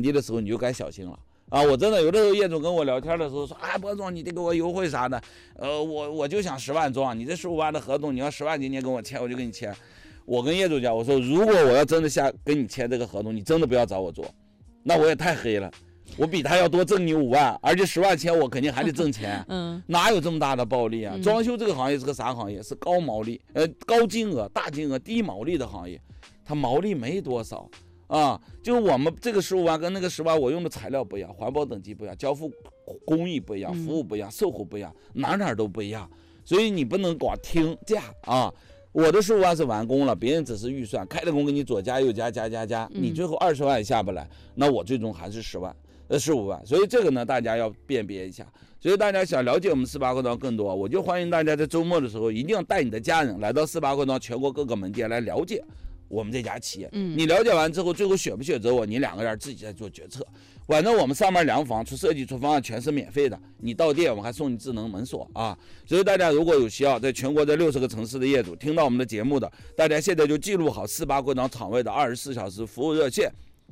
低的时候，你就该小心了。我真的有的时候业主跟我聊天的时候说，博总你得给我优惠啥的，我就想10万装，你这15万的合同，你要10万今年跟我签，我就跟你签。我跟业主讲，我说如果我要真的跟你签这个合同，你真的不要找我做，那我也太黑了，我比他要多挣你5万，而且10万钱我肯定还得挣钱，哪有这么大的暴利啊？装修这个行业是个啥行业？是高毛利，高金额、大金额、低毛利的行业，它毛利没多少。就是我们这个15万跟那个10万，我用的材料不一样，环保等级不一样，交付工艺不一样，服务不一样，售后不一样，哪都不一样，所以你不能光听价我的15万是完工了，别人只是预算开了工给你左加右加，你最后20万也下不来，那我最终还是15万，所以这个呢大家要辨别一下。所以大家想了解我们488快装更多，我就欢迎大家在周末的时候一定要带你的家人来到488快装全国各个门店来了解我们这家企业。你了解完之后，最后选不选择我，你2个人自己在做决策。反正我们上面量房出设计出方案全是免费的，你到店我们还送你智能门锁所以大家如果有需要，在全国这60个城市的业主听到我们的节目的，大家现在就记录好488快装厂位的24小时服务热线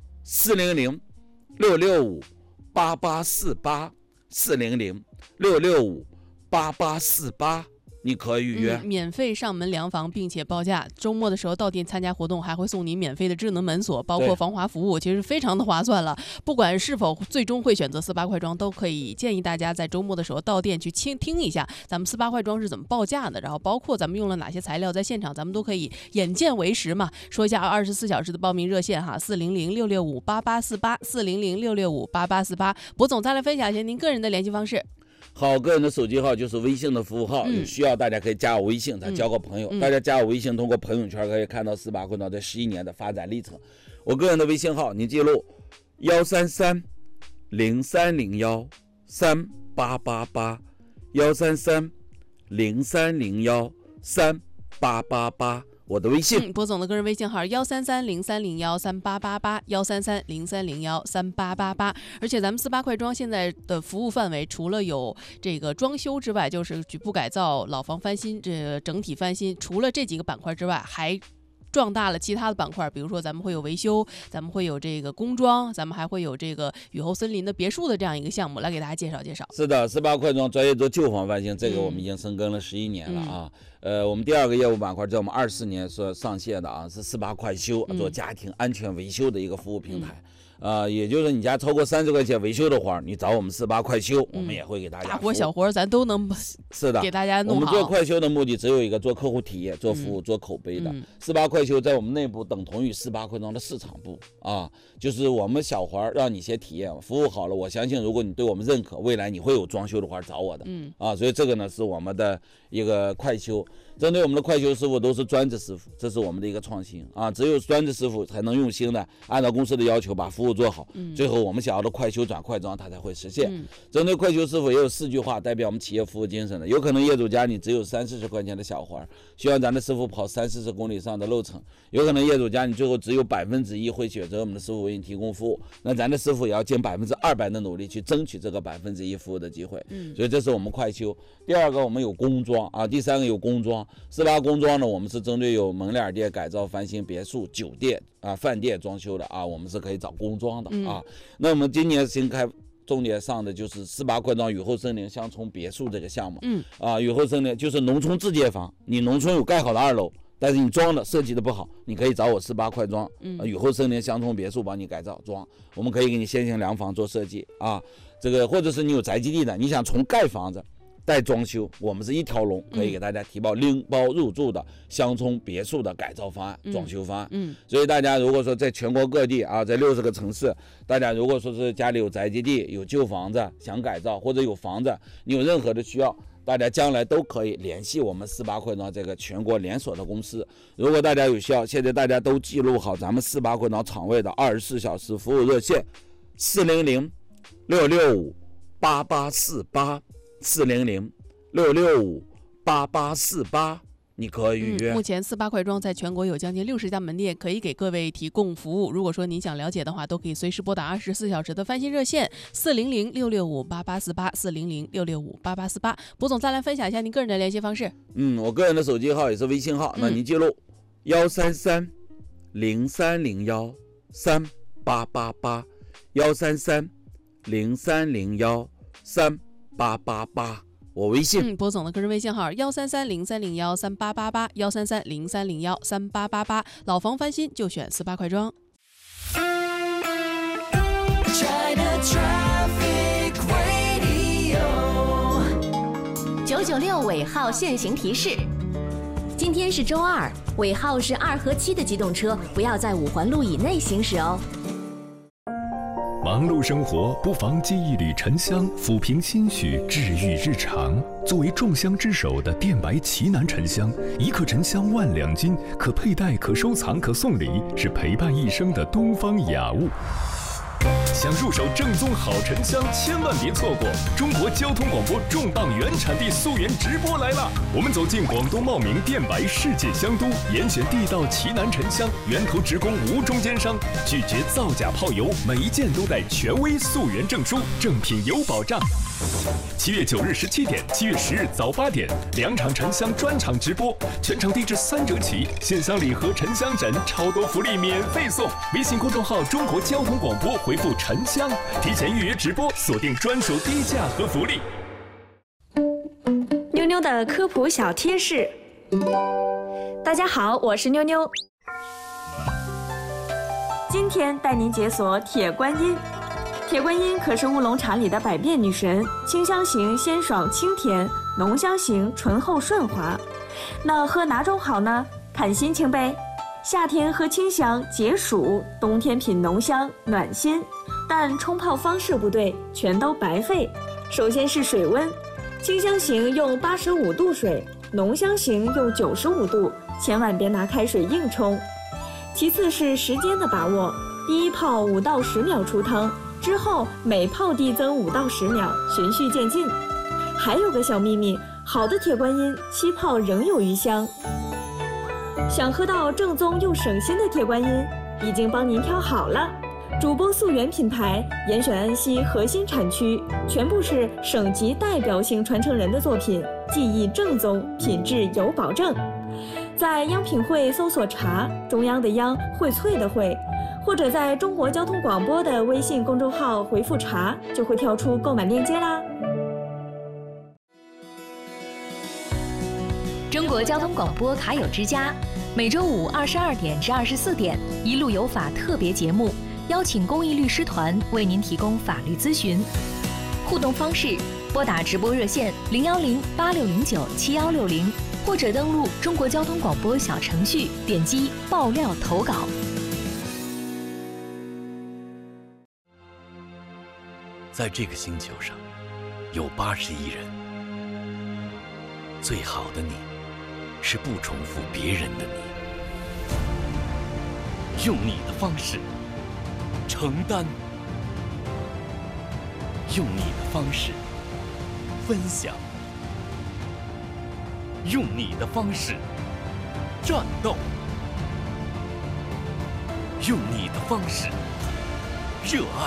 400-665-8848 400-665-8848，你可以预约， 免费上门量房并且报价。周末的时候到店参加活动，还会送你免费的智能门锁，包括防滑服务，其实非常的划算了。不管是否最终会选择488快装，都可以建议大家在周末的时候到店去听一下咱们488快装是怎么报价的，然后包括咱们用了哪些材料，在现场咱们都可以眼见为实嘛。说一下24小时的报名热线400-665-8848 400-665-8848。博总再来分享一下您个人的联系方式。 好，个人的手机号就是微信的服务号，有需要大家可以加我微信，再交个朋友。大家加我微信，通过朋友圈可以看到488快装这11年的发展历程。我个人的微信号，您记录133-0301-3888 133-0301-3888。我的微信， 博总的个人微信号133-0301-3888 133-0301-3888。而且咱们488快装现在的服务范围，除了有这个装修之外，就是局部改造、老房翻新、整体翻新，除了这几个板块之外，还壮大了其他的板块，比如说咱们会有维修，咱们会有这个工装，咱们还会有这个雨后森林的别墅的这样一个项目，来给大家介绍介绍。 是的，488快装专业做旧房翻新，这个我们已经深耕了11年了我们第2个业务板块在我们24年所上线的是488快修，做家庭安全维修的一个服务平台。也就是你家超过30块钱维修的活，你找我们488快修，我们也会给大家大活小活咱都能给大家弄好。 我们做快修的目的只有一个，做客户体验、做服务、做口碑的。488快修在我们内部等同于488快装的市场部就是我们小活让你先体验，服务好了，我相信如果你对我们认可，未来你会有装修的活找我的。所以这个呢是我们的一个快修。针对我们的快修师傅都是专职师傅，这是我们的一个创新只有专职师傅才能用心的按照公司的要求把服务做好，最后我们想要的快修转快装它才会实现。针对快修师傅也有4句话代表我们企业服务精神的，有可能业主家里只有30-40块钱的小活，需要咱的师傅跑30-40公里上的路程，有可能业主家你最后只有1%会选择我们的师傅为你提供服务，那咱的师傅也要尽200%的努力去争取这个1%服务的机会。所以这是我们快修。第2个我们有工装第3个有工装。488工装呢，我们是针对有门脸店改造翻新、别墅、酒店饭店装修的我们是可以找工装的那我们今年新开重点上的就是488快装雨后森林乡村别墅这个项目雨后森林就是农村自建房，你农村有盖好的2楼，但是你装的设计的不好，你可以找我488快装雨后森林乡村别墅帮你改造装，我们可以给你先行量房做设计这个或者是你有宅基地的，你想从盖房子带装修，我们是一条龙，可以给大家提报拎包入住的乡村别墅的改造方案、装修方案。所以大家如果说在全国各地在60个城市，大家如果说是家里有宅基地、有旧房子想改造，或者有房子你有任何的需要，大家将来都可以联系我们488快装这个全国连锁的公司。如果大家有需要，现在大家都记录好咱们488快装厂位的24小时服务热线400-665-8848 400-665-8848，你可以预约。 目前488快装在全国有将近60家门店，可以给各位提供服务。如果说您想了解的话，都可以随时拨打24小时的翻新热线400-665-8848 400-665-8848。博总再来分享一下您个人的联系方式。 我个人的手机号也是微信号，那您记录133-0301-3888 13303013888，我微信。 波总的个人微信号13303013888，13303013888，老房翻新就选4-8块庄。 996尾号限行提示：今天是周二，尾号是2和7的机动车不要在5环路以内行驶哦。 忙碌生活，不妨接一缕沉香，抚平心绪，治愈日常。作为众香之首的电白奇楠沉香，1克沉香万两金，可佩戴、可收藏、可送礼，是陪伴一生的东方雅物。想入手正宗好沉香，千万别错过！中国交通广播重磅原产地溯源直播来了！我们走进广东茂名电白世界香都，严选地道奇楠沉香，源头直供，无中间商，拒绝造假泡油，每一件都带权威溯源证书，正品有保障。7月9日17点，7月10日早8点，2场沉香专场直播，全场低至3折起，线香礼盒、沉香枕，超多福利免费送！微信公众号中国交通广播回复沉香，提前预约直播，锁定专属低价和福利。 妞妞的科普小贴士。大家好，我是妞妞。今天带您解锁铁观音。铁观音可是乌龙茶里的百变女神，清香型鲜爽清甜，浓香型醇厚顺滑。那喝哪种好呢？看心情呗。夏天喝清香解暑，冬天品浓香暖心。但冲泡方式不对，全都白费。首先是水温，清香型用85度水，浓香型用95度，千万别拿开水硬冲。其次是时间的把握，第一泡5到10秒出汤，之后每泡递增5到10秒，循序渐进。还有个小秘密，好的铁观音7泡仍有余香。想喝到正宗又省心的铁观音，已经帮您挑好了。主播溯源品牌，严选安溪核心产区，全部是省级代表性传承人的作品，技艺正宗，品质有保证。在央品汇搜索茶，中央的央，荟萃的荟，或者在中国交通广播的微信公众号回复茶，就会跳出购买链接啦。 中国交通广播卡友之家，每周5 22点至24点，一路有法特别节目，邀请公益律师团为您提供法律咨询。互动方式：拨打直播热线010-8609-7160，或者登录中国交通广播小程序，点击爆料投稿。 在这个星球上，有80亿人。最好的你，是不重复别人的你。用你的方式承担，用你的方式分享，用你的方式战斗，用你的方式热爱，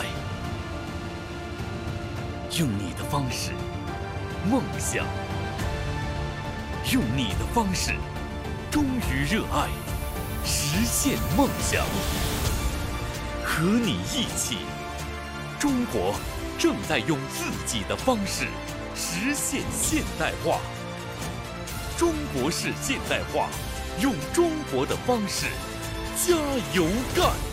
用你的方式梦想，用你的方式忠于热爱，实现梦想。和你一起，中国正在用自己的方式实现现代化。中国式现代化，用中国的方式加油干！